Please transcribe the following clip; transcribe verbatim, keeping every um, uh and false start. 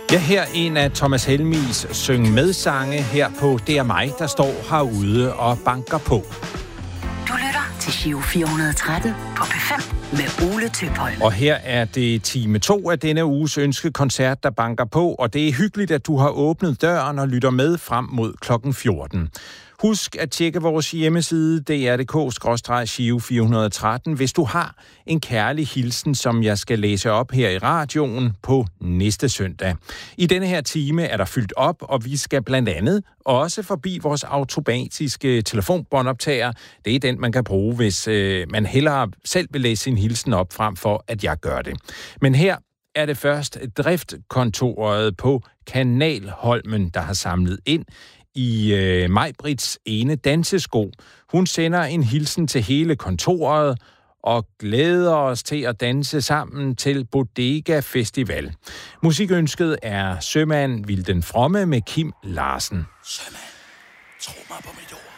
Ja, her en af Thomas Helmigs syng med sange her på Det er mig, der står herude og banker på. Du lytter til Giro fire hundrede og tretten på P fem med Ole Tøpholm. Og her er det time to af denne uges ønskekoncert, der banker på, og det er hyggeligt, at du har åbnet døren og lytter med frem mod klokken fjorten. Husk at tjekke vores hjemmeside d r punktum d k skråstreg giro fire hundrede og tretten, hvis du har en kærlig hilsen, som jeg skal læse op her i radioen på næste søndag. I denne her time er der fyldt op, og vi skal blandt andet også forbi vores automatiske telefonbåndoptager. Det er den, man kan bruge, hvis øh, man hellere selv vil læse sin hilsen op, frem for at jeg gør det. Men her er det først driftkontoret på Kanalholmen, der har samlet ind i øh, Maj-Brits ene dansesko. Hun sender en hilsen til hele kontoret og glæder os til at danse sammen til Bodega Festival. Musikønsket er Sømand Vilden Fromme med Kim Larsen. Sømand, tro mig på mit ord.